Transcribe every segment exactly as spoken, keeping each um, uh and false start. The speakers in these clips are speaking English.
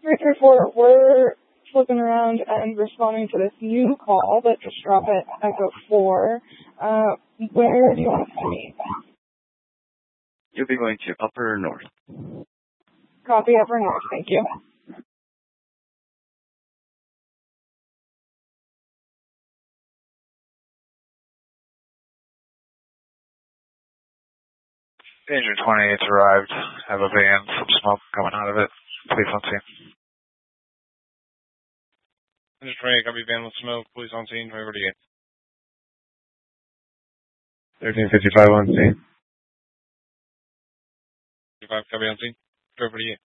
three three four, we're flipping around and responding to this new call, but just drop it Echo four. Uh, where do you want us to meet? You'll be going to Upper North. Copy Upper North, thank you. Engine twenty-eight's arrived. Have a van, some smoke coming out of it. Police on scene. Engine twenty-eight, copy van with smoke. Police on scene. twenty forty-eight. thirteen fifty-five on scene. fifty-five, copy on scene. twenty forty-eight.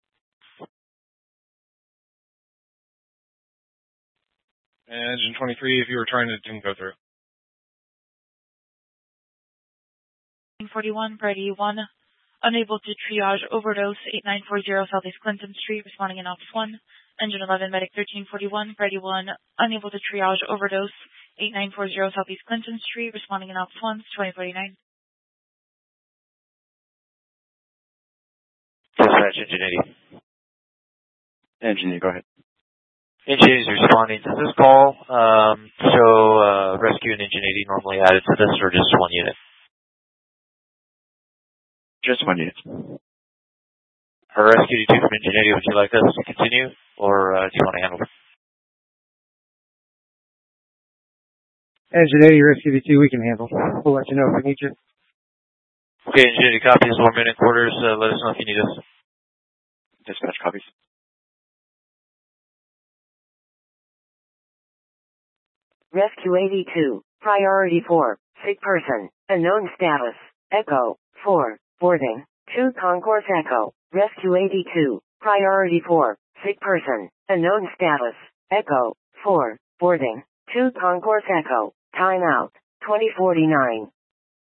Engine twenty-three, if you were trying to didn't go through. forty-one, Brady one, unable to triage overdose, eight nine four zero Southeast Clinton Street, responding in Ops one. Engine eleven, Medic thirteen forty-one, Brady one, unable to triage overdose, eight nine four zero Southeast Clinton Street, responding in Ops one, twenty forty-nine. Dispatch, Engine eighty. Engine eighty, go ahead. Engine eighty is responding to this call. Um, so, uh, rescue and Engine eighty normally added to this, or just one unit? Just one unit. Our rescue two from Engine eighty, would you like us to continue, or uh, do you want to handle it? Engine eighty, rescue two, we can handle. We'll let you know if we need you. Okay, Engine eighty copies, one minute quarters. Uh, let us know if you need us. Dispatch copies. Rescue eighty-two, priority four, sick person, unknown status, Echo four, boarding, two Concourse Echo, Rescue eighty-two, priority four, sick person, unknown status, Echo four, boarding, two Concourse Echo, timeout, twenty forty-nine.